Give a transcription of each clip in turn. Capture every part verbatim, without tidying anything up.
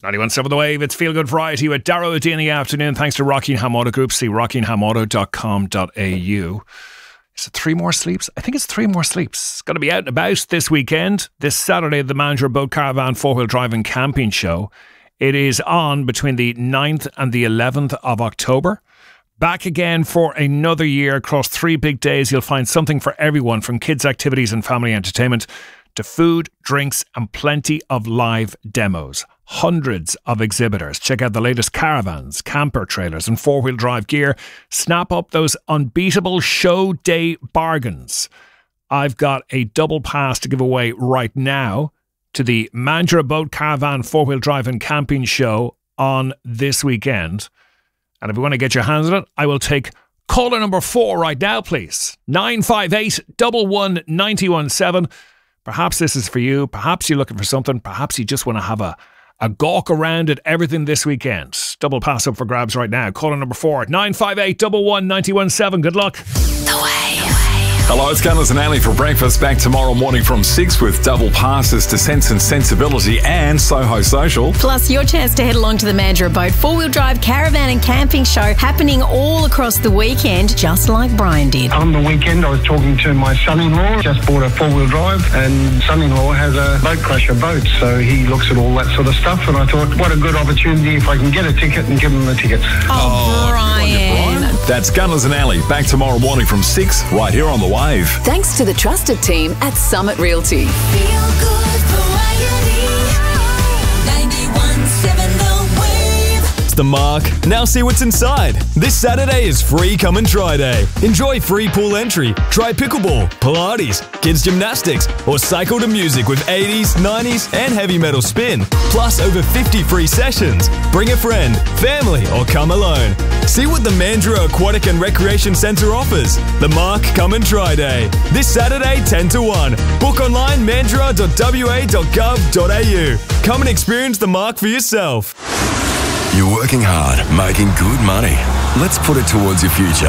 ninety-one point seven The Wave, it's Feel Good Variety with Darrow O'D in the afternoon. Thanks to Rockingham Auto Group. See rockingham auto dot com dot a u. Is it three more sleeps? I think it's three more sleeps. It's going to be out and about this weekend. This Saturday, the Mandurah Boat Caravan four-wheel drive and camping show. It is on between the ninth and the eleventh of October. Back again for another year across three big days. You'll find something for everyone, from kids' activities and family entertainment to food, drinks and plenty of live demos. Hundreds of exhibitors. Check out the latest caravans, camper trailers and four-wheel drive gear. Snap up those unbeatable show day bargains. I've got a double pass to give away right now to the Mandurah Boat Caravan four-wheel drive and camping show on this weekend. And if you want to get your hands on it, I will take caller number four right now, please. nine five eight, one one, nine one seven. Perhaps this is for you. Perhaps you're looking for something. Perhaps you just want to have a A gawk around at everything this weekend. Double pass up for grabs right now. Caller number four, nine five eight, one one, nine one seven. Good luck. The Wave. Hello, it's Gunners and Ali for breakfast. Back tomorrow morning from six with double passes to Sense and Sensibility and Soho Social. Plus your chance to head along to the Mandurah Boat four-wheel drive caravan and camping show happening all across the weekend, just like Brian did. On the weekend, I was talking to my son-in-law. Just bought a four-wheel drive, and son-in-law has a boat crusher boat, so he looks at all that sort of stuff, and I thought, what a good opportunity if I can get a ticket and give him the tickets. Oh, oh Brian. Brian. That's Gunners and Ali. Back tomorrow morning from six, right here on The Wave. Thanks to the trusted team at Summit Realty. Feel good variety. ninety-one point seven The Wave. It's The Mark. Now see what's inside. This Saturday is free come and try day. Enjoy free pool entry, try pickleball, Pilates, kids gymnastics, or cycle to music with eighties, nineties and heavy metal spin. Plus over fifty free sessions. Bring a friend, family or come alone. See what the Mandurah Aquatic and Recreation Centre offers. The Mark Come and Try Day. This Saturday ten to one. Book online mandurah dot w a dot gov dot a u. Come and experience The Mark for yourself. You're working hard, making good money. Let's put it towards your future.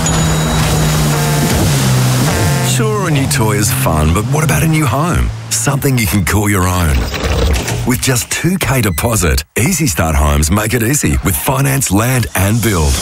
Sure, a new toy is fun, but what about a new home? Something you can call your own. With just two K deposit, Easy Start Homes make it easy with finance, land and build.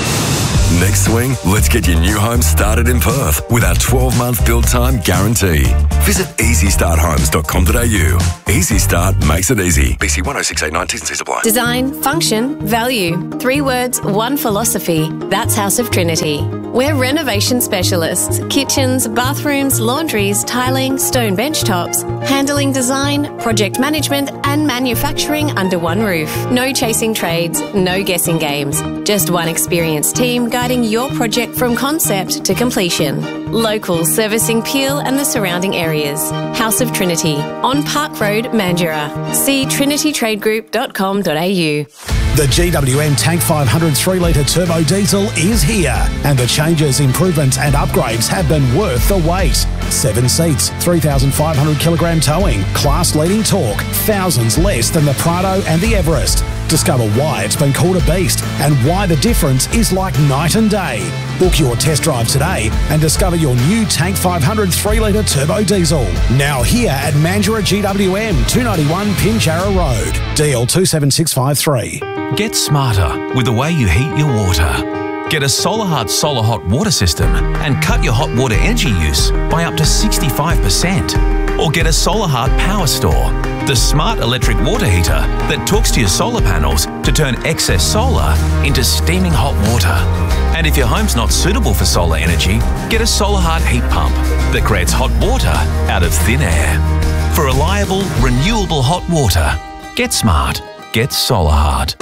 Next swing, let's get your new home started in Perth with our twelve-month build time guarantee. Visit easy start homes dot com dot a u. Easy Start makes it easy. B C one oh six eight nine, T's and C's apply. Design, function, value. Three words, one philosophy. That's House of Trinity. We're renovation specialists. Kitchens, bathrooms, laundries, tiling, stone bench tops, handling design, project management and manufacturing under one roof. No chasing trades, no guessing games. Just one experienced team guiding your project from concept to completion. Local, servicing Peel and the surrounding areas. House of Trinity, on Park Road, Mandurah. See trinity trade group dot com dot a u. The G W M Tank five hundred three litre turbo diesel is here, and the changes, improvements and upgrades have been worth the wait. Seven seats, three thousand five hundred kilogram towing, class-leading torque, thousands less than the Prado and the Everest. Discover why it's been called a beast and why the difference is like night and day. Book your test drive today and discover your new Tank five hundred three litre turbo diesel. Now here at Mandurah G W M, two ninety-one Pinjarra Road. D L two seven six five three. Get smarter with the way you heat your water. Get a SolarHeart Solar Hot Water System and cut your hot water energy use by up to sixty-five percent. Or get a SolarHeart Power Store, the smart electric water heater that talks to your solar panels to turn excess solar into steaming hot water. And if your home's not suitable for solar energy, get a SolarHeart heat pump that creates hot water out of thin air. For reliable, renewable hot water, get smart. Get SolarHeart.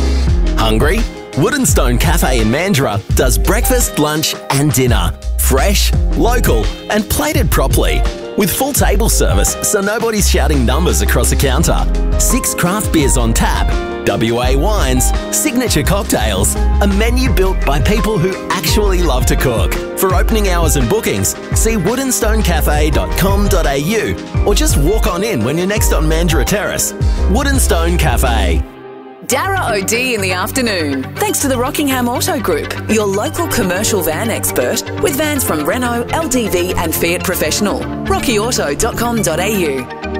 Hungry? Wooden Stone Cafe in Mandurah does breakfast, lunch and dinner. Fresh, local and plated properly. With full table service so nobody's shouting numbers across a counter. Six craft beers on tap, W A wines, signature cocktails, a menu built by people who actually love to cook. For opening hours and bookings, see wooden stone cafe dot com dot a u or just walk on in when you're next on Mandurah Terrace. Wooden Stone Cafe. Darrow O'D in the afternoon. Thanks to the Rockingham Auto Group, your local commercial van expert with vans from Renault, L D V and Fiat Professional. rocky auto dot com dot a u.